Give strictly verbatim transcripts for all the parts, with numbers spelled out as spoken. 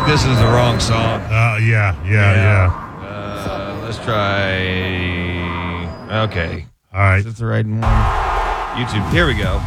think this is the wrong song. Uh, yeah, yeah, yeah. yeah. Uh, let's try. Okay. All right. Is this the right one? YouTube. Here we go.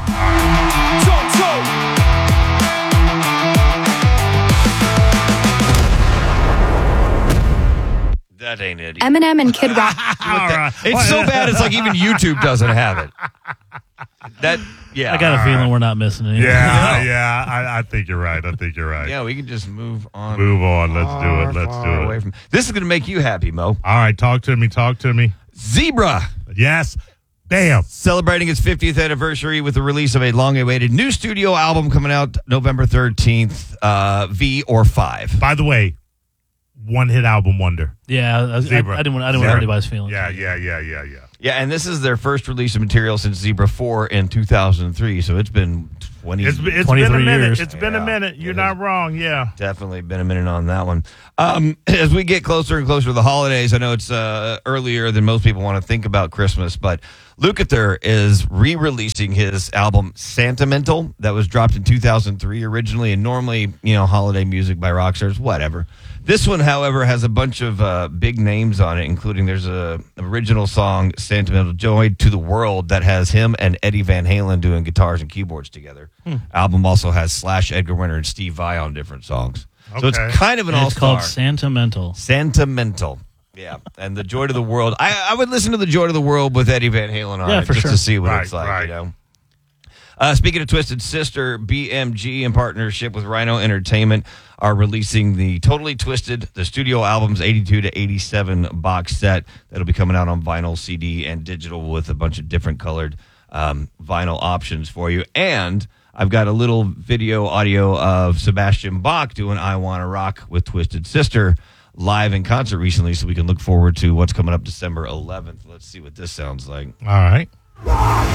That ain't it. Eminem and Kid Rock. Right. It's so bad, it's like even YouTube doesn't have it. That, yeah. I got a feeling we're not missing anything. Yeah, yeah. I, I think you're right. I think you're right. Yeah, we can just move on. Move on. Let's do it. Let's do it. Away from, this is going to make you happy, Mo. All right. Talk to me. Talk to me. Zebra. Yes. Damn. Celebrating its fiftieth anniversary with the release of a long-awaited new studio album coming out November thirteenth, uh, V or five. By the way, one-hit album wonder. Yeah, I, I, I didn't want. I didn't want to hurt anybody's feelings. Yeah, yeah, yeah, yeah, yeah. Yeah, and this is their first release of material since Zebra four in two thousand three, so it's been twenty It's, it's been a minute. years. It's been Yeah. a minute. You're It not wrong. Yeah. Definitely been a minute on that one. Um, as we get closer and closer to the holidays, I know it's uh, earlier than most people want to think about Christmas, but Lukather is re-releasing his album Sentimental that was dropped in two thousand three originally, and normally, you know, holiday music by rock stars, whatever. This one, however, has a bunch of uh, big names on it, including there's a original song, Sentimental Joy to the World, that has him and Eddie Van Halen doing guitars and keyboards together. Hmm. Album also has Slash, Edgar Winter, and Steve Vai on different songs. Okay. So it's kind of an And all-star. it's called Sentimental. Sentimental. Yeah, and the Joy to the World. I, I would listen to the Joy to the World with Eddie Van Halen on Yeah, it for just sure. to see what Right, it's like, right. you know. Uh, speaking of Twisted Sister, B M G in partnership with Rhino Entertainment are releasing the Totally Twisted, the studio album's eighty-two to eighty-seven box set that'll be coming out on vinyl, C D, and digital with a bunch of different colored um, vinyl options for you. And I've got a little video audio of Sebastian Bach doing I Wanna Rock with Twisted Sister live in concert recently, so we can look forward to what's coming up December eleventh. Let's see what this sounds like. All right.